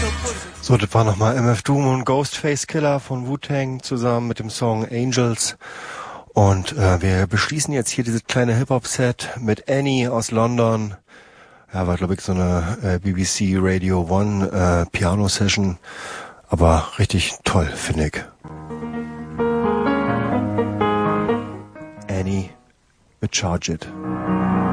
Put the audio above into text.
So, das war nochmal MF Doom und Ghostface Killer von Wu-Tang zusammen mit dem Song Angels. Und wir beschließen jetzt hier dieses kleine Hip-Hop-Set mit Annie aus London. Ja, war glaube ich so eine BBC Radio One Piano-Session. Aber richtig toll, finde ich. Annie mit Charge It.